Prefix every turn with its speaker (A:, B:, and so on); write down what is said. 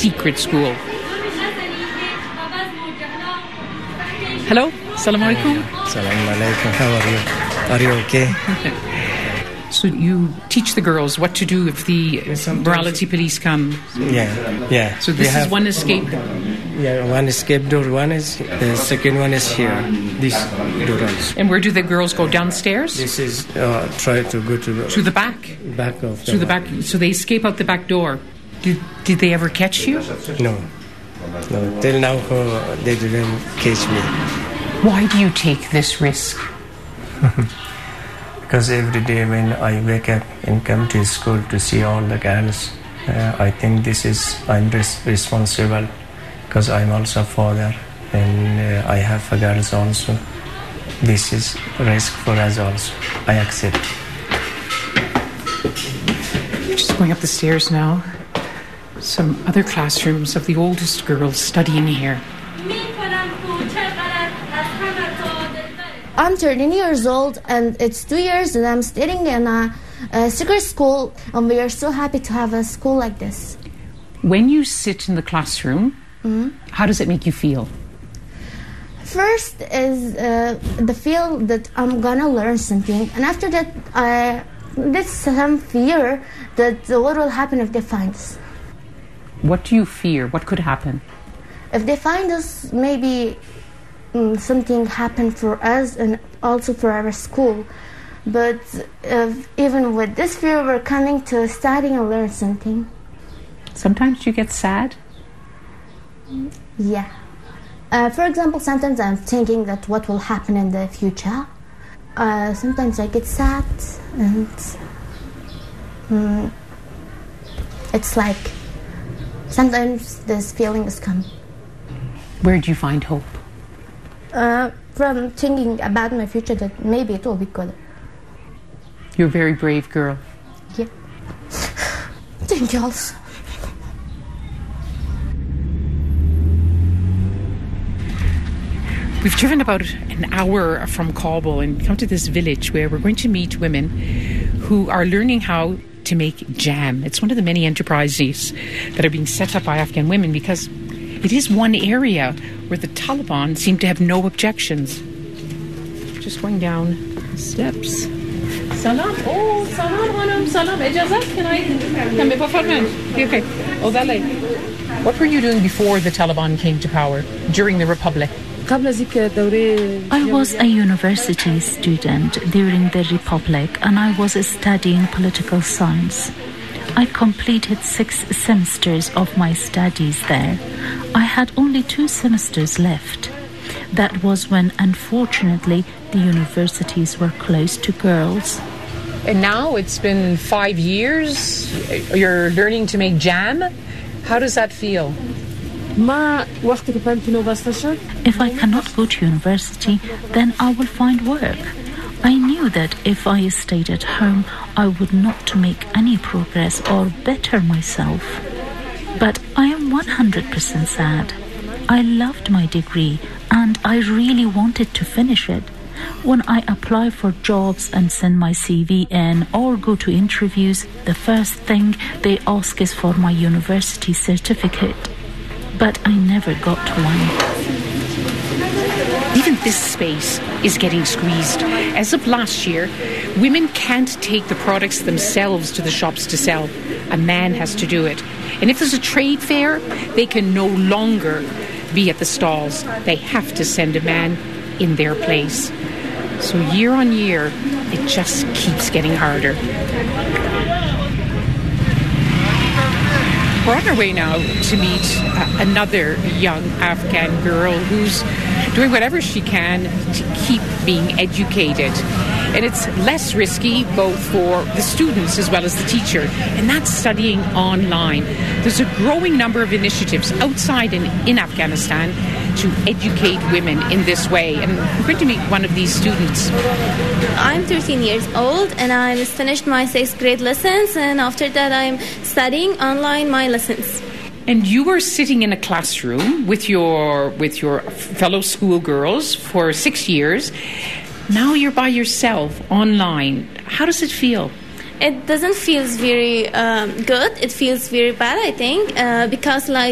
A: secret school. Hello, Assalamu alaikum.
B: Assalamu alaikum. How are you? Are you okay?
A: So you teach the girls what to do if the morality police come?
B: Yeah.
A: So this is one escape?
B: Yeah, one escape door. The second one is here. This door also.
A: And where do the girls go? Downstairs?
B: This is try to go to
A: the back?
B: Back of
A: the back. So they escape out the back door. Did they ever catch you?
B: No. Till now they didn't catch me.
A: Why do you take this risk?
B: Because every day when I wake up and come to school to see all the girls, I think I'm responsible because I'm also a father and I have girls also. This is risk for us also. I accept.
A: We're just going up the stairs now. Some other classrooms of the oldest girls studying here.
C: I'm 13 years old and it's 2 years that I'm studying in a secret school, and we are so happy to have a school like this.
A: When you sit in the classroom, how does it make you feel?
C: First is the feel that I'm gonna learn something, and after that there's some fear that what will happen if they find us.
A: What do you fear? What could happen?
C: If they find us, maybe something happened for us and also for our school. But even with this fear, we're coming to studying and learn something.
A: Sometimes you get sad?
C: Yeah. For example, sometimes I'm thinking that what will happen in the future. Sometimes I get sad and it's like sometimes this feeling is coming.
A: Where do you find hope?
C: From thinking about my future, that maybe it will be good.
A: You're a very brave girl.
C: Yeah. Thank you also.
A: We've driven about an hour from Kabul and come to this village where we're going to meet women who are learning how to make jam. It's one of the many enterprises that are being set up by Afghan women because it is one area where the Taliban seem to have no objections. Just going down steps. Salam. Oh, salam, hanım. Salam. Ijazat. Can I come in? Okay. What were you doing before the Taliban came to power, during the Republic?
D: I was a university student during the Republic and I was studying political science. I completed 6 semesters of my studies there. I had only 2 semesters left. That was when, unfortunately, the universities were closed to girls.
A: And now it's been 5 years. You're learning to make jam. How does that feel?
D: If I cannot go to university, then I will find work. I knew that if I stayed at home, I would not make any progress or better myself. But I am 100% sad. I loved my degree and I really wanted to finish it. When I apply for jobs and send my CV in or go to interviews, the first thing they ask is for my university certificate. But I never got one.
A: Even this space is getting squeezed. As of last year, women can't take the products themselves to the shops to sell. A man has to do it. And if there's a trade fair, they can no longer be at the stalls. They have to send a man in their place. So year on year, it just keeps getting harder. We're on our way now to meet another young Afghan girl who's doing whatever she can to keep being educated. And it's less risky both for the students as well as the teacher, and that's studying online. There's a growing number of initiatives outside and in Afghanistan to educate women in this way. And we're going to meet one of these students.
E: I'm 13 years old and I finished my 6th grade lessons, and after that I'm studying online my lessons.
A: And you were sitting in a classroom with your fellow schoolgirls for 6 years. Now you're by yourself online. How does it feel?
E: It doesn't feel very good. It feels very bad, I think, because